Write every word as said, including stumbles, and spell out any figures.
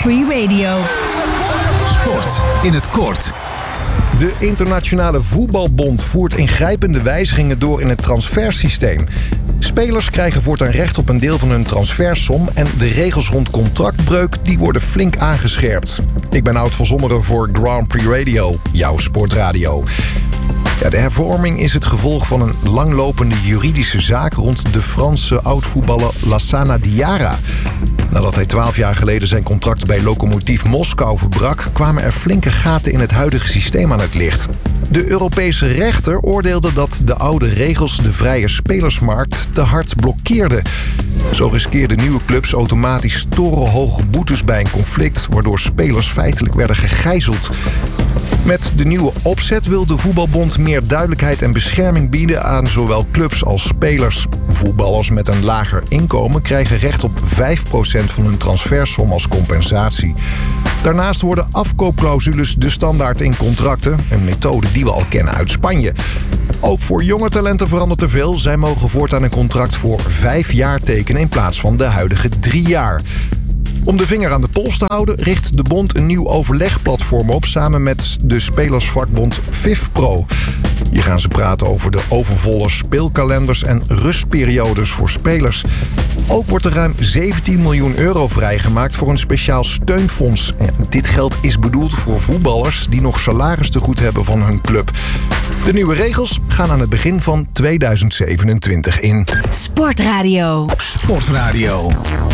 Free Radio. Sport in het kort. De Internationale Voetbalbond voert ingrijpende wijzigingen door in het transfersysteem. Spelers krijgen voortaan recht op een deel van hun transfersom en de regels rond contractbreuk die worden flink aangescherpt. Ik ben Oud van Zommeren voor Grand Prix Radio, jouw sportradio. Ja, de hervorming is het gevolg van een langlopende juridische zaak rond de Franse oud-voetballer Lassana Diarra. Nadat hij twaalf jaar geleden zijn contract bij Lokomotiv Moskou verbrak, kwamen er flinke gaten in het huidige systeem aan het licht. De Europese rechter oordeelde dat de oude regels de vrije spelersmarkt te hard blokkeerden. Zo riskeerden nieuwe clubs automatisch torenhoge boetes bij een conflict, waardoor spelers feitelijk werden gegijzeld. Met de nieuwe opzet wil de voetbalbond meer duidelijkheid en bescherming bieden aan zowel clubs als spelers. Voetballers met een lager inkomen krijgen recht op vijf procent van hun transfersom als compensatie. Daarnaast worden afkoopclausules de standaard in contracten, een methode die we al kennen uit Spanje. Ook voor jonge talenten verandert er veel. Zij mogen voortaan een contract voor vijf jaar tekenen in plaats van de huidige drie jaar. Om de vinger aan de pols te houden richt de bond een nieuw overlegplatform op samen met de spelersvakbond FIFPro. Hier gaan ze praten over de overvolle speelkalenders en rustperiodes voor spelers. Ook wordt er ruim zeventien miljoen euro vrijgemaakt voor een speciaal steunfonds. En dit geld is bedoeld voor voetballers die nog salaristegoed hebben van hun club. De nieuwe regels gaan aan het begin van tweeduizend zevenentwintig in. Sportradio. Sportradio.